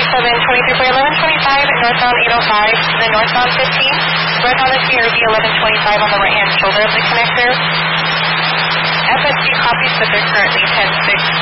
723 for 1125, northbound 805 to the northbound 15, right on the CRV 1125 on the right-hand shoulder of the connector. FSG copies, but they're currently 10-6.